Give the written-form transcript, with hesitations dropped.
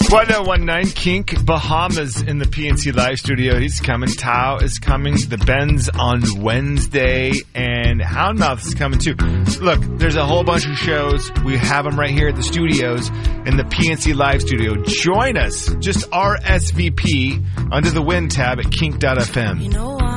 1019 Kink Bahamas in the PNC Live studio. He's coming. Tao is coming. The Benz on Wednesday. And Houndmouth is coming too. Look, there's a whole bunch of shows. We have them right here at the studios in the PNC Live studio. Join us. Just RSVP under the Win tab at kink.fm.